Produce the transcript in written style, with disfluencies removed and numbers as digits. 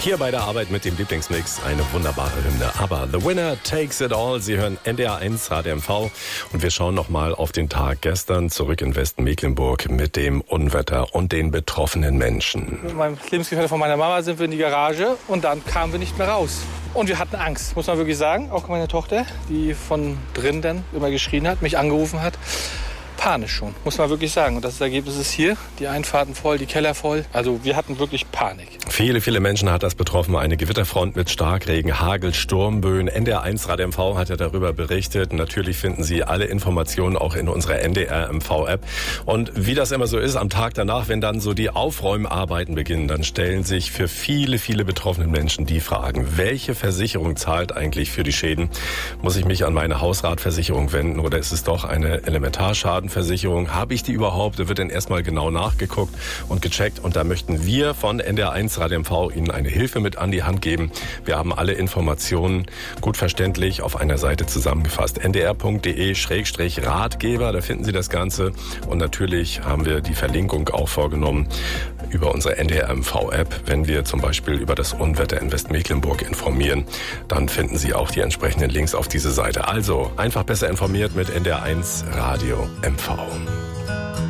Hier bei der Arbeit mit dem Lieblingsmix eine wunderbare Hymne. Aber The Winner Takes It All. Sie hören NDR 1 HDMV und wir schauen nochmal auf den Tag gestern zurück in Westmecklenburg mit dem Unwetter und den betroffenen Menschen. Mit meinem Lebensgefährten von meiner Mama sind wir in die Garage und dann kamen wir nicht mehr raus. Und wir hatten Angst, muss man wirklich sagen. Auch meine Tochter, die von drin dann immer geschrien hat, mich angerufen hat. Panisch schon, muss man wirklich sagen. Und das Ergebnis ist hier, die Einfahrten voll, die Keller voll. Also wir hatten wirklich Panik. Viele Menschen hat das betroffen. Eine Gewitterfront mit Starkregen, Hagel, Sturmböen. NDR 1 RadioMV hat ja darüber berichtet. Natürlich finden Sie alle Informationen auch in unserer NDR MV-App. Und wie das immer so ist, am Tag danach, wenn dann so die Aufräumarbeiten beginnen, dann stellen sich für viele betroffene Menschen die Fragen, welche Versicherung zahlt eigentlich für die Schäden? Muss ich mich an meine Hausratversicherung wenden oder ist es doch eine Elementarschadenversicherung? Habe ich die überhaupt? Da wird dann erstmal genau nachgeguckt und gecheckt. Und da möchten wir von NDR 1 RadioMV Ihnen eine Hilfe mit an die Hand geben. Wir haben alle Informationen gut verständlich auf einer Seite zusammengefasst. ndr.de/Ratgeber, da finden Sie das Ganze. Und natürlich haben wir die Verlinkung auch vorgenommen über unsere NDR MV-App. Wenn wir zum Beispiel über das Unwetter in Westmecklenburg informieren, dann finden Sie auch die entsprechenden Links auf diese Seite. Also einfach besser informiert mit NDR 1 Radio MV.